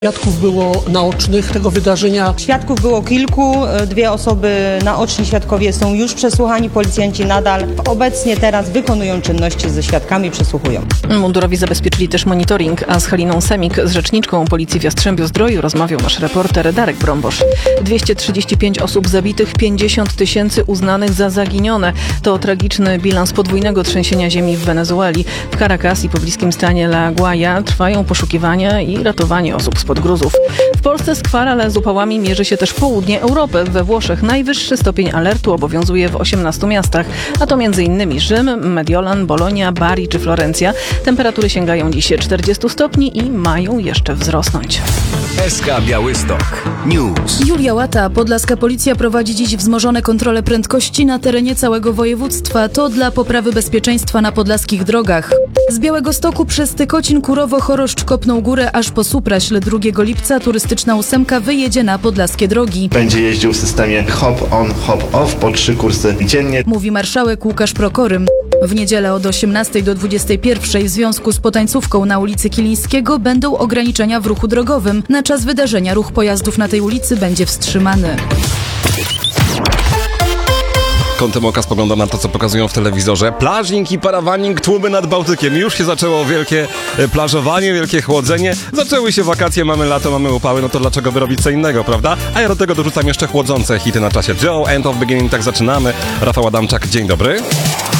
Świadków było naocznych tego wydarzenia. Świadków było kilku, 2 osoby naoczni świadkowie są już przesłuchani, policjanci nadal obecnie teraz wykonują czynności ze świadkami, przesłuchują. Mundurowi zabezpieczyli też monitoring, a z Haliną Semik, z rzeczniczką Policji w Jastrzębiu-Zdroju rozmawiał nasz reporter Darek Brombosz. 235 osób zabitych, 50 000 uznanych za zaginione. To tragiczny bilans podwójnego trzęsienia ziemi w Wenezueli. W Caracas i pobliskim stanie La Guaja trwają poszukiwania i ratowanie osób spod gruzów. W Polsce skwar, ale z upałami mierzy się też południe Europy. We Włoszech najwyższy stopień alertu obowiązuje w 18 miastach, a to m.in. Rzym, Mediolan, Bolonia, Bari czy Florencja. Temperatury sięgają dziś 40 stopni i mają jeszcze wzrosnąć. SK Białystok News. Julia Łata. Podlaska policja prowadzi dziś wzmożone kontrole prędkości na terenie całego województwa. To dla poprawy bezpieczeństwa na podlaskich drogach. Z Białegostoku przez Tykocin, Kurowo, Choroszcz, Kopną Górę aż po Supraśl 2 lipca turystyczna 8 wyjedzie na podlaskie drogi. Będzie jeździł w systemie hop on, hop off po 3 kursy dziennie. Mówi marszałek Łukasz Prokorym. W niedzielę od 18 do 21 w związku z potańcówką na ulicy Kilińskiego będą ograniczenia w ruchu drogowym. Na czas wydarzenia ruch pojazdów na tej ulicy będzie wstrzymany. Kątem oka spoglądam na to, co pokazują w telewizorze. Plażing i parawaning, tłumy nad Bałtykiem. Już się zaczęło wielkie plażowanie, wielkie chłodzenie. Zaczęły się wakacje, mamy lato, mamy upały, no to dlaczego by robić co innego, prawda? A ja do tego dorzucam jeszcze chłodzące hity na czasie Joe, End of Beginning, tak zaczynamy. Rafał Adamczak, dzień dobry.